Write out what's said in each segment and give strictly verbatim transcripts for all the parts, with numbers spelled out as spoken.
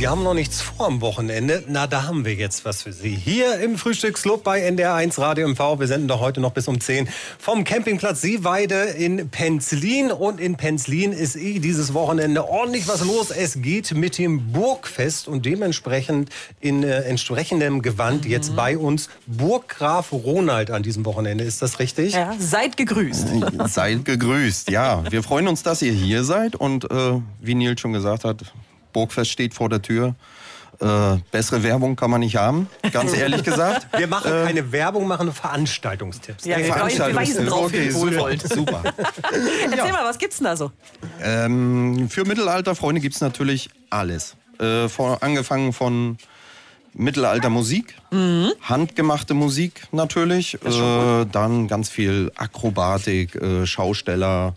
Sie haben noch nichts vor am Wochenende. Na, da haben wir jetzt was für Sie. Hier im Frühstücksclub bei N D R eins Radio M V. Wir senden doch heute noch bis um zehn vom Campingplatz Seeweide in Penzlin. Und in Penzlin ist eh dieses Wochenende ordentlich was los. Es geht mit dem Burgfest und dementsprechend in äh, entsprechendem Gewand jetzt bei uns Burggraf Ronald an diesem Wochenende. Ist das richtig? Ja, seid gegrüßt. Seid gegrüßt, ja. Wir freuen uns, dass ihr hier seid. Und äh, wie Nils schon gesagt hat, Burgfest steht vor der Tür. Äh, bessere Werbung kann man nicht haben, ganz ehrlich gesagt. Wir machen äh, keine Werbung, machen Veranstaltungstipps. Ja, wir weisen drauf okay, hin, super, super. Erzähl ja. mal, was gibt's denn da so? Ähm, für Mittelalterfreunde gibt es natürlich alles. Äh, vor, angefangen von Mittelaltermusik, mhm. handgemachte Musik natürlich, äh, dann ganz viel Akrobatik, äh, Schausteller,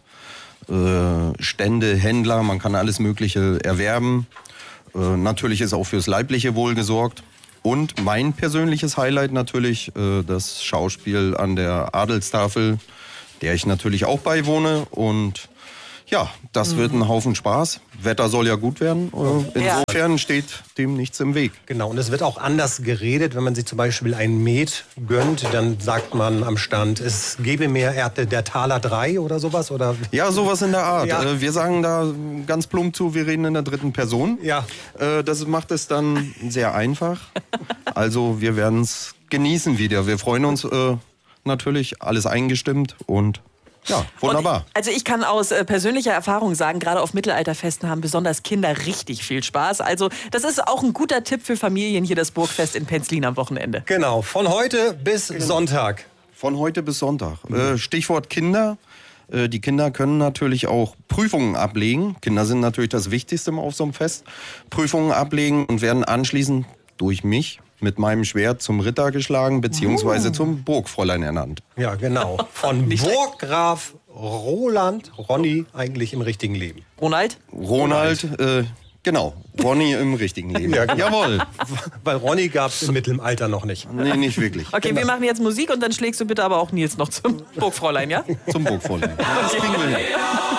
äh, Stände, Händler, man kann alles Mögliche erwerben. Äh, natürlich ist auch fürs leibliche Wohl gesorgt. Und mein persönliches Highlight natürlich äh, das Schauspiel an der Adelstafel, der ich natürlich auch beiwohne. Und ja, das mhm. wird ein Haufen Spaß. Wetter soll ja gut werden. Insofern ja. steht dem nichts im Weg. Genau, und es wird auch anders geredet. Wenn man sich zum Beispiel ein Met gönnt, dann sagt man am Stand, es gebe mir Erde der Taler drei oder sowas? Oder? Ja, sowas in der Art. Ja. Wir sagen da ganz plump zu, wir reden in der dritten Person. Ja. Das macht es dann sehr einfach. Also wir werden es genießen wieder. Wir freuen uns äh, natürlich, alles eingestimmt und ja, wunderbar. Und also ich kann aus äh, persönlicher Erfahrung sagen, gerade auf Mittelalterfesten haben besonders Kinder richtig viel Spaß. Also das ist auch ein guter Tipp für Familien, hier das Burgfest in Penzlin am Wochenende. Genau, von heute bis genau. Sonntag. Von heute bis Sonntag. Mhm. Äh, Stichwort Kinder. Äh, die Kinder können natürlich auch Prüfungen ablegen. Kinder sind natürlich das Wichtigste auf so einem Fest. Prüfungen ablegen und werden anschließend durch mich mit meinem Schwert zum Ritter geschlagen, beziehungsweise uh. zum Burgfräulein ernannt. Ja, genau. Von Burggraf Roland, Ronny eigentlich im richtigen Leben. Ronald? Ronald, äh, genau. Ronny im richtigen Leben. Ja, genau. Jawohl. Weil Ronny gab es im Mittelalter noch nicht. Nee, nicht wirklich. Okay, genau. Wir machen jetzt Musik und dann schlägst du bitte aber auch Nils noch zum Burgfräulein, ja? Zum Burgfräulein. Das kriegen wir hin.